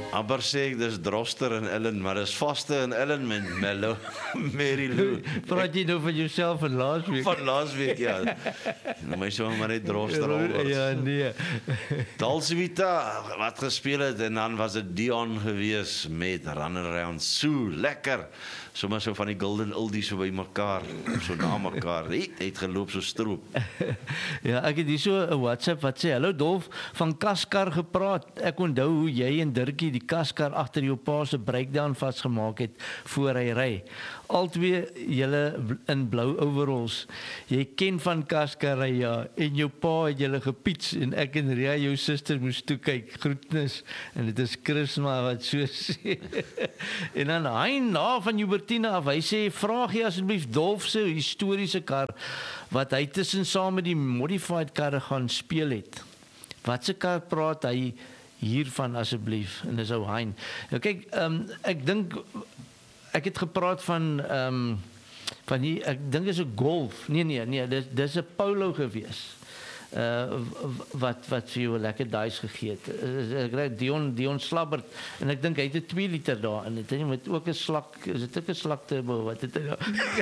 amper sê ek dis Droster en Ellen, maar dis Vaste en Ellen met Mello, Mary Lou. Praat jy nou van jouself van laasweek? Van laasweek, ja. Nou my so maar net Droster al. Ja, nee. Dalswita wat gespeel het en dan was dit Dion gewees met Run Around Sue, lekker. Sommige so van die Golden Oldies so by mekaar, so na mekaar. Het geloop so stroop. Ja, ek het hier so 'n WhatsApp wat sê, hallo Dolf, van Kaskar gepraat. Ek onthou hoe jy en Dirkie die Kaskar agter jou pa se breakdown vasgemaak het voor hy ry. Albei julle in blou overalls. Jy ken van Kaskar ry, ja, en jou pa het julle gepiets en ek en Ria jou suster moes toe kyk. Groetnis. En dit is Chrisma wat so sê. En dan hy na van Hubertina af, hy sê, vraag jy asseblief Dolf se historiese kar wat hy tussen saam met die modified karre gaan speel het. Wat se kar praat hy hiervan asseblief? En dis ou Hein. Nou kyk, ek dink ek het gepraat van die, ek dink is 'n Golf. Nee, dis 'n Polo gewees. Wat vir jou 'n lekker dice gegee het. Ek kry Dion Slabbert en ek dink hy het 'n 2 liter daar en dit met ook 'n slak, is dit ook 'n slak turbo wat het hy daar?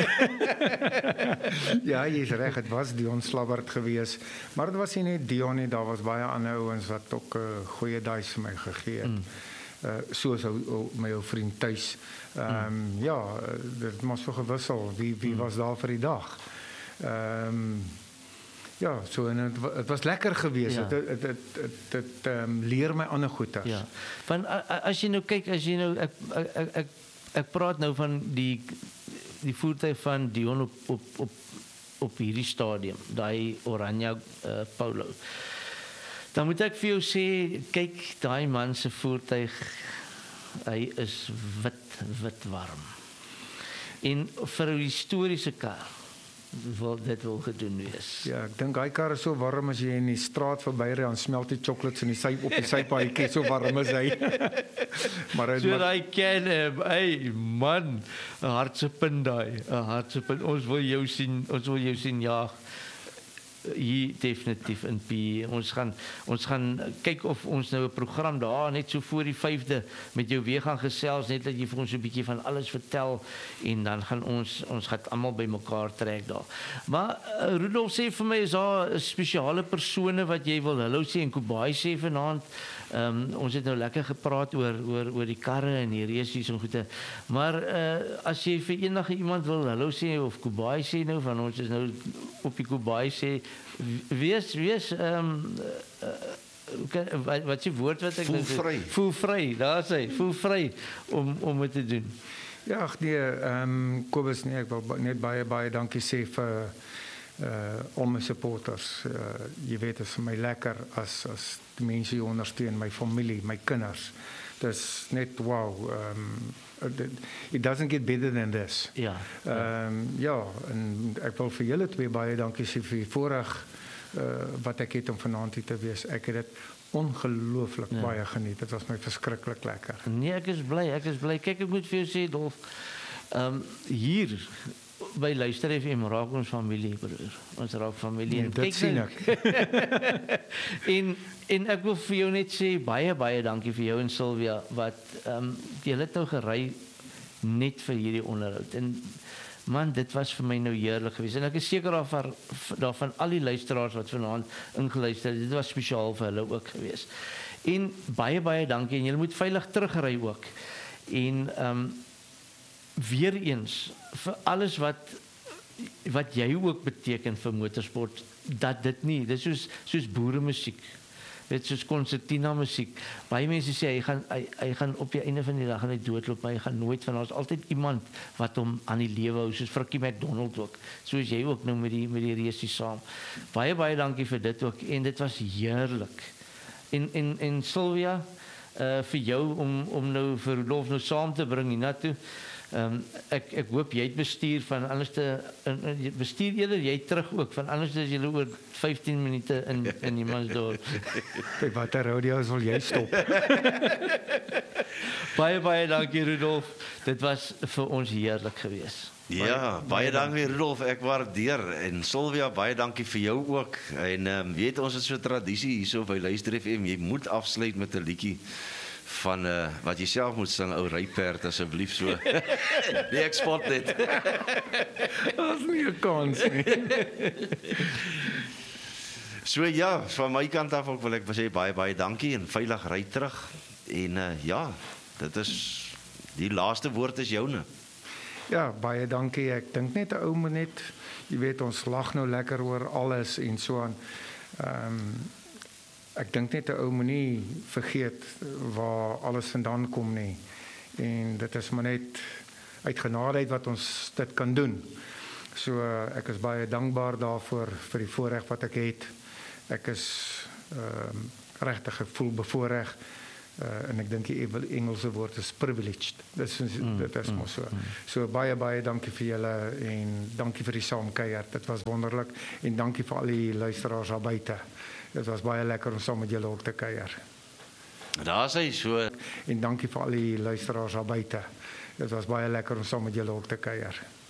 Ja, jy is reg, dit was Dion Slabbert gewees, maar dit was nie net Dion nie, daar was baie ander ouens wat ook goeie dice vir my gegee het. Soos my ou vriend tuis. Ja, dit moes so gewissel. Wie was daar vir die dag? Ja, so en het was lekker geweest. Ja. Dit leer my ander goeters. Ja. Van as jy nou kyk, ek praat nou van die voertuig van Dion op hierdie stadium, daai Oranje Polo. Dan moet ek vir jou sê, kyk, daai man se voertuig, hy is wit warm. En vir 'n historiese kar dit wil gedoen wees. Ja, ek dink daai kar is so warm as jy in die straat verbyry, dan smelt die chocolates in die syp op die sypaadjie, so warm is hy. Maar so daai ken, hey man, 'n hartsepunt daai, 'n hartsepunt. Ons wil jou sien jaag. Hier definitief in P. Ons gaan kyk of ons nou 'n program daar net so voor die 5de met jou weer gaan gesels, net dat jy vir ons 'n bietjie van alles vertel en dan gaan ons gaan almal by mekaar trek daar. Maar Rudolf sê vir my, is daar spesiale persone wat jy wil hallo sê en Kobai sê vanaand. Ons het nou lekker gepraat oor die karre en die resies en goede. Maar as jy vir enige iemand wil hallo sê of Kobai sê nou, van ons is nou op die Kobai sê, wees wat die woord wat ek voel vry, daar sê, voel vry om dit te doen. Ja, ag nee, Kobus, nee, ek wil net baie dankie sê vir al my supporters. Jy weet, dit is vir my lekker as die mense hier ondersteun, my familie, my kinders. Dis net wow. It doesn't get better than this. Ja. Ja, en ek wil vir julle twee baie dankie sê vir die voorreg wat ek het om vanaand hier te wees. Ek het dit ongelooflik baie geniet. Dit was my verskriklik lekker. Nee, ek is bly. Kyk, ek moet vir jou sê, Dolf, hier by Luister FM raak ons familie, broer. Ons raak familie. Nee, dit sien ek. en ek wil vir jou net sê, baie dankie vir jou en Sylvia, wat julle het nou gery net vir hierdie onderhoud. En man, dit was vir my nou heerlik geweest. En ek is seker daarvan al die luisteraars wat vanaand ingeluister het, dit was spesiaal vir hulle ook geweest. En baie dankie, en julle moet veilig terugry ook. En weer eens, vir alles wat jy ook beteken vir motorsport, dat dit nie, dit is soos boere musiek, weet, soos concertina musiek. Baie mense sê, hy gaan op die einde van die dag gaan hy doodloop, maar hy gaan nooit van, ons altyd iemand wat hom aan die lewe hou, soos Frikkie McDonald ook, soos jy ook nou met die reesie saam. Baie dankie vir dit ook, en dit was heerlik. En Sylvia, vir jou, om nou vir Rudolf nou saam te bring hiernatoe, ek hoop jy het bestuur van anders bestuur eerder jy terug ook, van anders is jy oor 15 minute in Humansdorp. Kyk, watter rodeo's wil jy stop? Baie dankie Rudolf, dit was vir ons heerlik geweest. Ja, baie dankie Rudolf, ek waardeer. En Sylvia, baie dankie vir jou ook. En weet, ons het so 'n tradisie hierso by Luister FM, jy moet afsluit met 'n liedjie. van wat jy self moet sing, ou ryperd asseblief so. Nee, ek spot net. Dat is nie 'n kans nie. So ja, van my kant af ook wil ek sê baie dankie en veilig ry terug. En ja, dit is die laaste woord is joune. Ja, baie dankie. Ek dink net 'n ou moet net, jy weet, ons lag nou lekker oor alles en so aan. Ek dink net 'n ou moet nie vergeet waar alles vandaan kom nie. En dit is maar net uit genadeheid wat ons dit kan doen. So ek is baie dankbaar daarvoor vir die voorreg wat ek het. Ek is regtig gevoel bevoorreg. En ek dink die Engelse woord is privileged. Dit is mos so. So baie dankie vir julle en dankie vir die saamkuier. Dit was wonderlik en dankie vir al die luisteraars daar buite. Dit was baie lekker om saam met julle ook te kuier. Daar is hy so. En dankie vir al die luisteraars daar buite. Dit was baie lekker om saam met julle ook te kuier.